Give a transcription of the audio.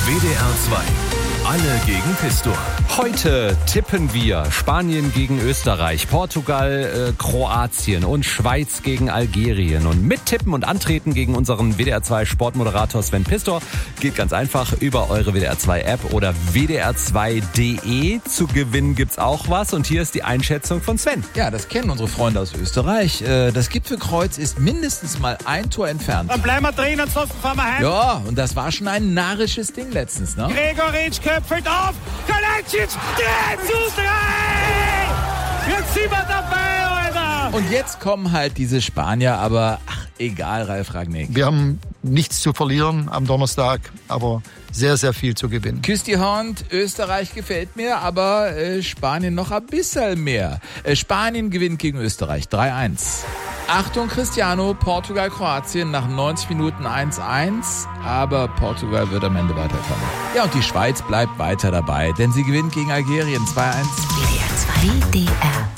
WDR 2. Alle gegen Pistor. Heute tippen wir Spanien gegen Österreich, Portugal, Kroatien und Schweiz gegen Algerien. Und mittippen und antreten gegen unseren WDR 2 Sportmoderator Sven Pistor geht ganz einfach über eure WDR 2 App oder WDR2.de. Zu gewinnen gibt's auch was und hier ist die Einschätzung von Sven. Ja, das kennen unsere Freunde aus Österreich. Das Gipfelkreuz ist mindestens mal ein Tor entfernt. Dann bleiben wir drin, ansonsten fahren wir heim. Ja, und das war schon ein narrisches Ding letztens, ne? Gregoritsch köpfelt auf, Kalajdzic 3:3! Jetzt sind wir dabei, Alter! Und jetzt kommen halt diese Spanier, aber egal, Ralf Rangnick. Wir haben nichts zu verlieren am Donnerstag, aber sehr, sehr viel zu gewinnen. Küss die Hand, Österreich gefällt mir, aber Spanien noch ein bisschen mehr. Spanien gewinnt gegen Österreich 3:1. Achtung Cristiano, Portugal, Kroatien nach 90 Minuten 1:1, aber Portugal wird am Ende weiterkommen. Ja, und die Schweiz bleibt weiter dabei, denn sie gewinnt gegen Algerien 2:1. WDR 2. WDR